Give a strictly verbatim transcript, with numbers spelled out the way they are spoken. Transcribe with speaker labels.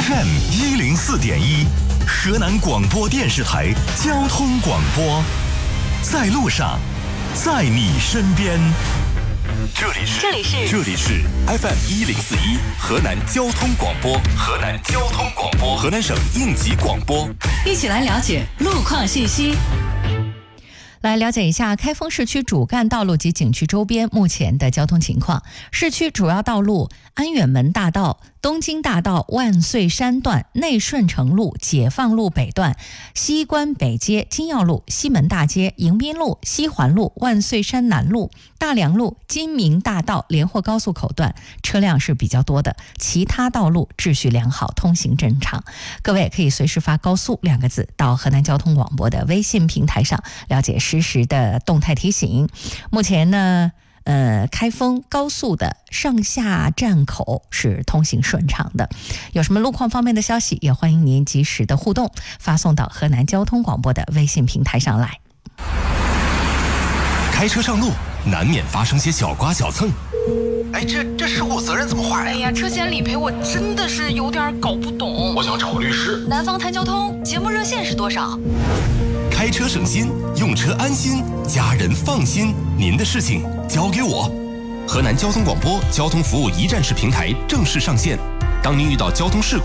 Speaker 1: F M 一零四点一，河南广播电视台交通广播，在路上，在你身边。这里是
Speaker 2: 这里是
Speaker 1: 这里是 F M 一零四一河南交通广播，河南交通广播，河南省应急广播。
Speaker 2: 一起来了解路况信息。来了解一下开封市区主干道路及景区周边目前的交通情况。市区主要道路安远门大道、东京大道万岁山段、内顺城路、解放路北段、西关北街、金耀路、西门大街、迎宾路、西环路、万岁山南路、大梁路、金明大道、连霍高速口段车辆是比较多的，其他道路秩序良好，通行正常。各位可以随时发高速两个字到河南交通广播的微信平台上了解实时的动态提醒。目前呢呃，开封高速的上下站口是通行顺畅的。有什么路况方面的消息，也欢迎您及时的互动，发送到河南交通广播的微信平台上来。
Speaker 1: 开车上路难免发生些小刮小蹭，
Speaker 3: 哎，这这事故责任怎么划呀？
Speaker 4: 哎呀，车险理赔我真的是有点搞不懂。
Speaker 3: 我想找个律师。
Speaker 4: 南方谈交通节目热线是多少？
Speaker 1: 开车省心，用车安心，家人放心，您的事情交给我。河南交通广播交通服务一站式平台正式上线。当您遇到交通事故